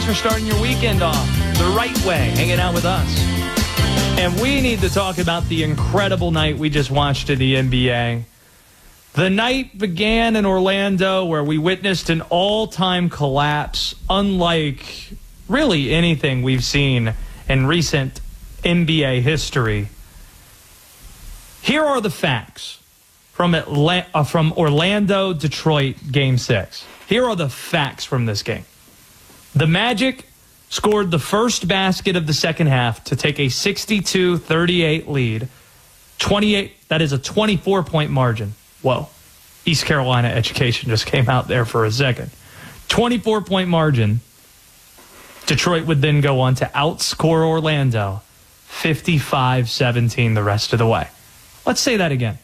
Thanks for starting your weekend off the right way, hanging out with us. And we need to talk about the incredible night we just watched in the NBA. The night began in Orlando where we witnessed an all-time collapse, unlike really anything we've seen in recent NBA history. Here are the facts from Orlando, Detroit, Game 6. Here are the facts from this game. The Magic scored the first basket of the second half to take a 62-38 lead. That is a 24-point margin. Whoa. East Carolina education just came out there for a second. 24-point margin. Detroit would then go on to outscore Orlando 55-17 the rest of the way. Let's say that again.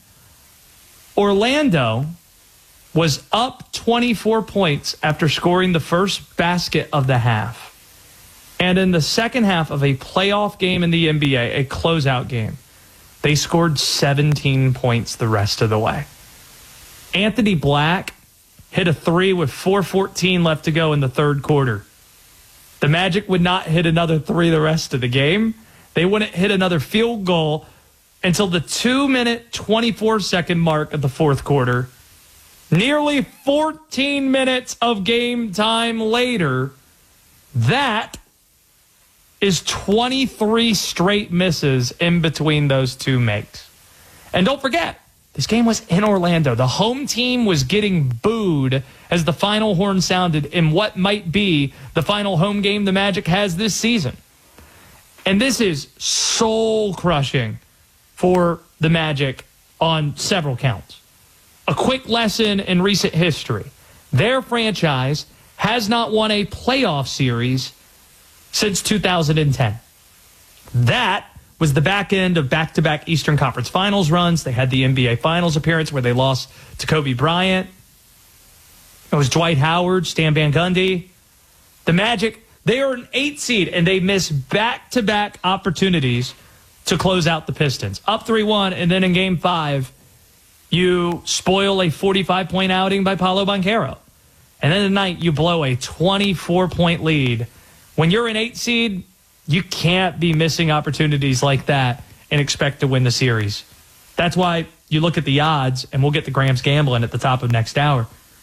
Orlando was up 24 points after scoring the first basket of the half. And in the second half of a playoff game in the NBA, a closeout game, they scored 17 points the rest of the way. Anthony Black hit a three with 4:14 left to go in the third quarter. The Magic would not hit another three the rest of the game. They wouldn't hit another field goal until the 2-minute, 24-second mark of the fourth quarter. Nearly 14 minutes of game time later, that is 23 straight misses in between those two makes. And don't forget, this game was in Orlando. The home team was getting booed as the final horn sounded in what might be the final home game the Magic has this season. And this is soul-crushing for the Magic on several counts. A quick lesson in recent history. Their franchise has not won a playoff series since 2010. That was the back end of back-to-back Eastern Conference Finals runs. They had the NBA Finals appearance where they lost to Kobe Bryant. It was Dwight Howard, Stan Van Gundy. The Magic, they are an 8 seed, and they miss back-to-back opportunities to close out the Pistons. Up 3-1, and then in Game 5, you spoil a 45-point outing by Paolo Banchero. And then tonight, you blow a 24-point lead. When you're an 8 seed, you can't be missing opportunities like that and expect to win the series. That's why you look at the odds, and we'll get to Graham's gambling at the top of next hour.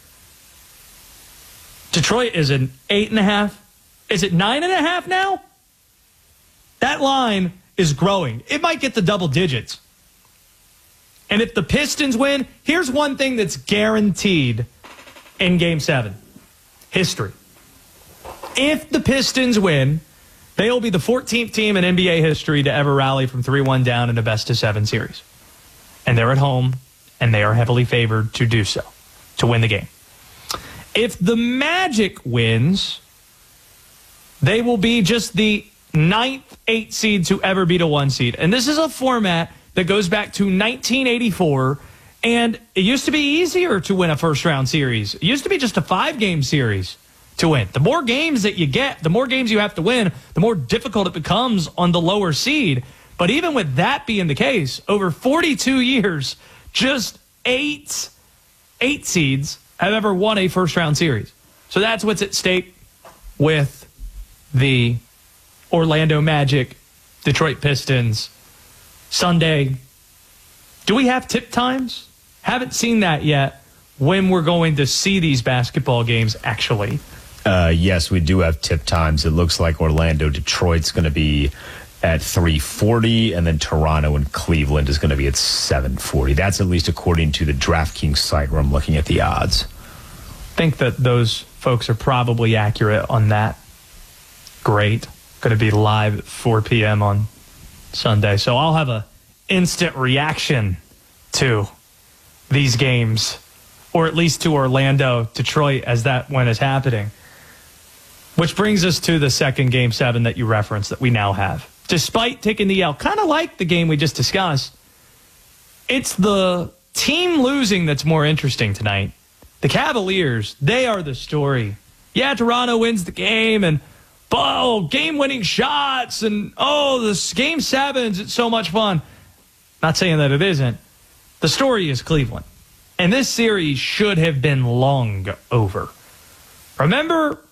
Detroit is an 8.5. Is it 9.5 now? That line is growing. It might get to double digits. And if the Pistons win, here's one thing that's guaranteed in Game 7. History. If the Pistons win, they will be the 14th team in NBA history to ever rally from 3-1 down in a best-of-7 series. And they're at home, and they are heavily favored to do so, to win the game. If the Magic wins, they will be just the 9th 8 seed to ever beat a 1 seed. And this is a format that goes back to 1984, and it used to be easier to win a first-round series. It used to be just a 5-game series to win. The more games that you get, the more games you have to win, the more difficult it becomes on the lower seed. But even with that being the case, over 42 years, just 8 seeds have ever won a first-round series. So that's what's at stake with the Orlando Magic, Detroit Pistons, Sunday. Do we have tip times? Haven't seen that yet when we're going to see these basketball games actually. Yes, we do have tip times. It looks like Orlando, Detroit's going to be at 3:40, and then Toronto and Cleveland is going to be at 7:40. That's at least according to the DraftKings site where I'm looking at the odds. I think that those folks are probably accurate on that. Great. Going to be live at 4 p.m. on Sunday. So I'll have a instant reaction to these games, or at least to Orlando, Detroit, as that one is happening. Which brings us to the second Game 7 that you referenced that we now have. Despite taking the L, kind of like the game we just discussed, it's the team losing that's more interesting tonight. The Cavaliers, they are the story. Yeah, Toronto wins the game, and game-winning shots, and this Game 7s, it's so much fun. Not saying that it isn't. The story is Cleveland. And this series should have been long over. Remember